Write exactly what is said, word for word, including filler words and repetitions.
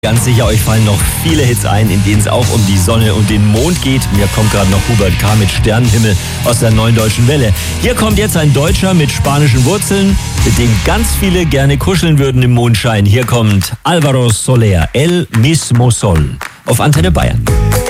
Ganz sicher, euch fallen noch viele Hits ein, in denen es auch um die Sonne und den Mond geht. Mir kommt gerade noch Hubert K. mit Sternenhimmel aus der Neuen Deutschen Welle. Hier kommt jetzt ein Deutscher mit spanischen Wurzeln, mit dem ganz viele gerne kuscheln würden im Mondschein. Hier kommt Álvaro Soler, El Mismo Sol, auf Antenne Bayern.